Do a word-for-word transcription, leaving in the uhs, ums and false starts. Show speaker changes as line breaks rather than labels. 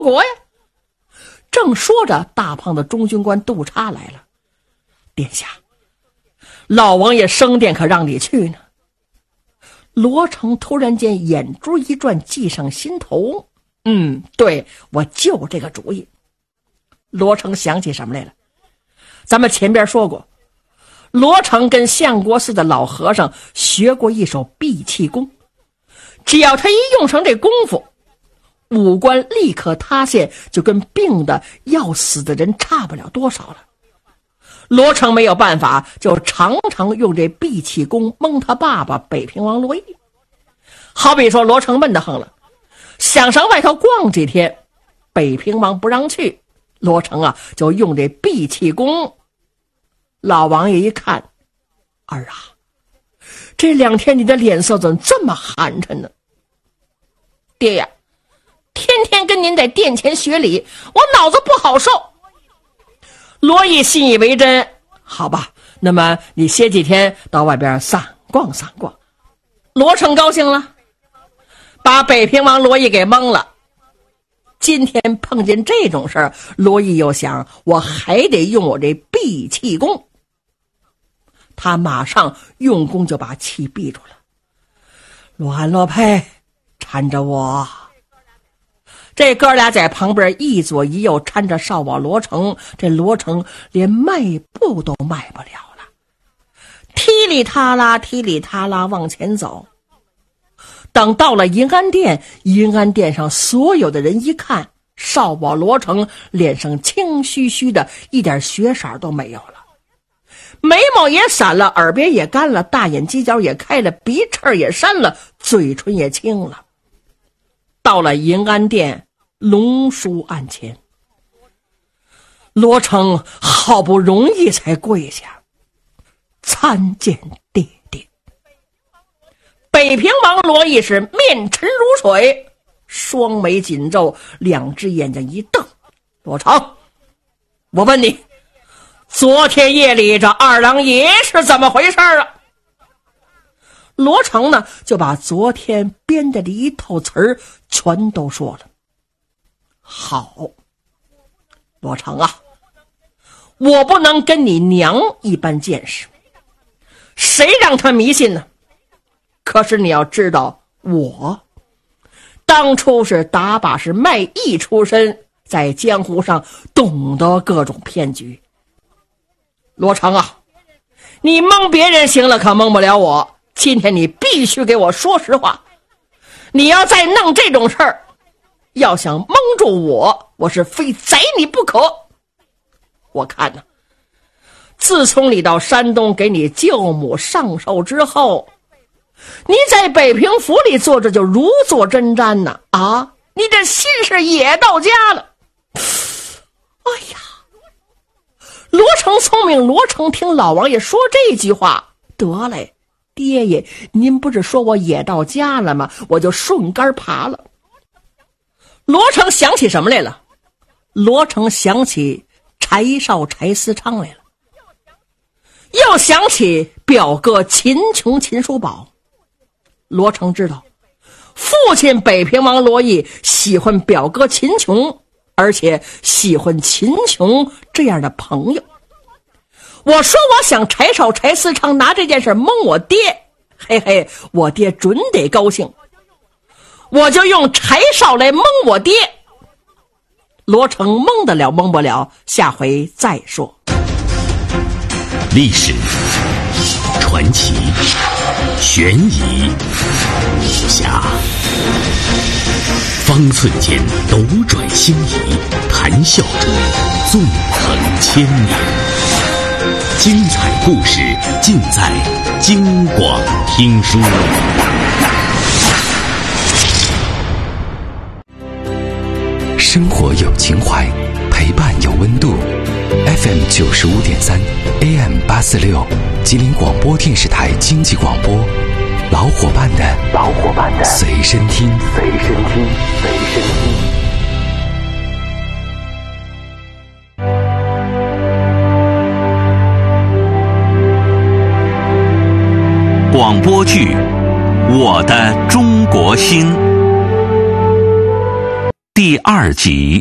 我呀。正说着，大胖的中军官督察来了。殿下，老王爷升殿可让你去呢。罗成突然间眼珠一转，计上心头。嗯，对，我就这个主意。罗成想起什么来了？咱们前边说过，罗成跟相国寺的老和尚学过一手闭气功，只要他一用上这功夫，五官立刻塌陷，就跟病的要死的人差不了多少了。罗成没有办法，就常常用这闭气功蒙他爸爸北平王罗毅。好比说罗成闷得慌了，想上外头逛几天，北平王不让去，罗成啊就用这闭气功。老王爷一看，儿啊，这两天你的脸色怎么这么寒碜呢？爹呀，天天跟您在殿前学礼，我脑子不好受。罗毅信以为真，好吧，那么你歇几天到外边散逛散逛。罗成高兴了，把北平王罗毅给蒙了。今天碰见这种事儿，罗毅又想，我还得用我这闭气功。他马上用功就把气闭住了。罗安罗佩搀着我。这哥俩在旁边一左一右搀着少保罗成，这罗成连迈步都迈不了了，踢里踏拉踢里踏拉往前走。等到了银安殿，银安殿上所有的人一看，少保罗成脸上青须须的，一点血色都没有了，眉毛也散了，耳边也干了，大眼犄角也开了，鼻翅也扇了，嘴唇也青了。到了银安殿龙书案前，罗成好不容易才跪下，参见爹爹。北平王罗毅是面沉如水，双眉紧皱，两只眼睛一瞪。罗成，我问你，昨天夜里这二郎爷是怎么回事啊？罗成呢，就把昨天编的这一套词儿全都说了。好，罗成啊，我不能跟你娘一般见识，谁让他迷信呢？可是你要知道，我当初是打把式卖艺出身，在江湖上懂得各种骗局。罗成啊，你蒙别人行了，可蒙不了我。今天你必须给我说实话，你要再弄这种事儿，要想蒙住我，我是非宰你不可。我看呢，自从你到山东给你舅母上寿之后，你在北平府里坐着就如坐针毡呢。啊，你这心事也到家了。哎呀，罗成聪明，罗成听老王爷说这句话，得嘞，爹爷，您不是说我也到家了吗？我就顺杆爬了。罗成想起什么来了？罗成想起柴少柴思昌来了，又想起表哥秦琼秦叔宝。罗成知道父亲北平王罗毅喜欢表哥秦琼，而且喜欢秦琼这样的朋友。我说我想柴少柴思昌拿这件事蒙我爹，嘿嘿，我爹准得高兴，我就用柴少来蒙我爹。罗成蒙得了蒙不了，下回再说。
历史、传奇、悬疑、武侠，方寸间斗转星移，谈笑中纵横千年。精彩故事尽在京广听书。
生活有情怀，陪伴有温度。F M 九十五点三 A M 八四六，吉林广播电视台经济广播，老伙伴的老伙伴的随身听，随身听，随身听。
广播剧《我的中国心》 第二集。